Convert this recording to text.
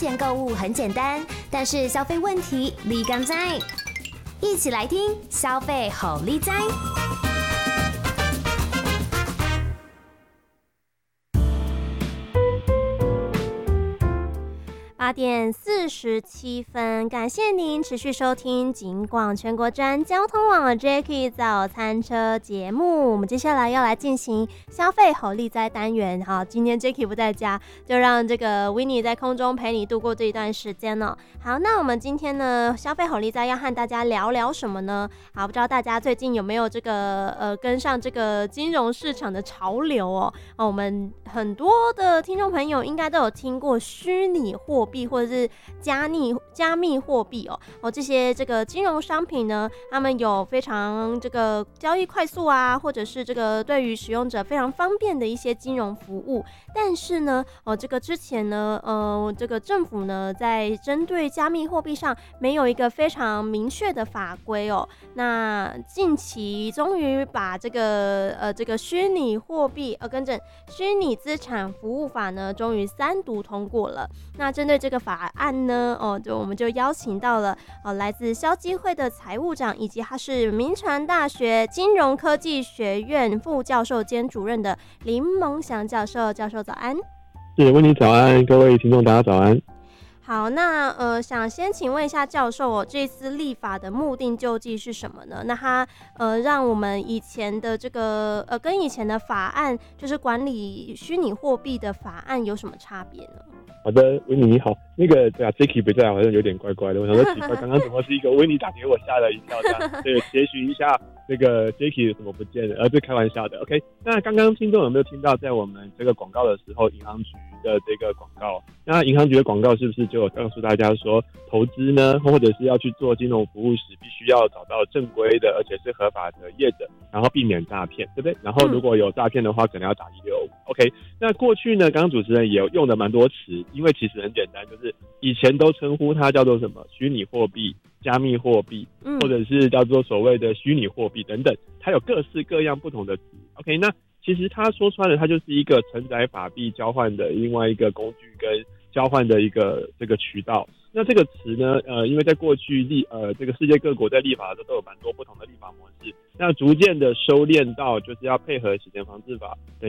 钱购物很简单，但是消费问题立竿在。一起来听消费好利哉。 8:47，感谢您持续收听警广全国站交通网 Jacky 早餐车节目。我们接下来要来进行消费好利哉单元。好，今天 Jacky 不在家，就让这个 Winnie 在空中陪你度过这一段时间哦。好，那我们今天呢，消费好利哉要和大家聊聊什么呢？好，不知道大家最近有没有这个跟上这个金融市场的潮流哦？我们很多的听众朋友应该都有听过虚拟货币或者是加密货币这些这个金融商品呢，他们有非常这个交易快速啊，或者是这个对于使用者非常方便的一些金融服务。但是呢，这个之前呢，这个政府呢在针对加密货币上没有一个非常明确的法规哦。那近期终于把这个虚拟货币虚拟资产服务法呢，终于3读通过了。那针对这个法案呢，我们就邀请到了来自消基会的财务长，以及他是銘传大学金融科技学院副教授兼主任的林蒙祥教授。教授早安。 是，温妮早安，各位听众大家早安。 好，那想先请问一下教授这次立法的目的究竟是什么呢？那它让我们以前的这个跟以前的法案，就是管理虚拟货币的法案有什么差别呢？ 好的，温妮你好。那个对啊 ，Jacky 不在，好像有点怪怪的。我想说奇怪，刚刚怎么是一个温妮打给我，吓了一跳这样。对，协许一下那个 Jacky 怎么不见了？这开玩笑的。OK， 那刚刚听众有没有听到，在我们这个广告的时候，银行局的这个广告？那银行局的广告是不是就有告诉大家说，投资呢，或者是要去做金融服务时，必须要找到正规的，而且是合法的业者，然后避免诈骗，对不对？然后如果有诈骗的话，可能要打165。OK， 那过去呢，刚刚主持人也有用的蛮多词，因为其实很简单，就是以前都称呼它叫做什么虚拟货币、加密货币，或者是叫做所谓的虚拟货币等等，它有各式各样不同的词。OK， 那其实它说穿了，它就是一个承载法币交换的另外一个工具跟交换的一个这个渠道。那这个词呢，因为在过去这个世界各国在立法的时候都有蛮多不同的立法模式，那逐渐的收敛到就是要配合洗钱防治法等